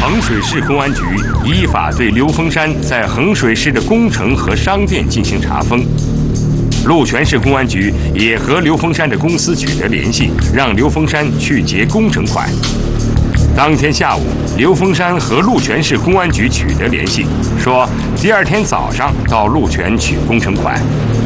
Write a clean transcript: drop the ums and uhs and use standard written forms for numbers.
衡水市公安局依法对刘峰山在衡水市的工程和商店进行查封。鹿泉市公安局也和刘峰山的公司取得联系，让刘峰山去结工程款。当天下午，刘峰山和鹿泉市公安局取得联系，说第二天早上到鹿泉取工程款。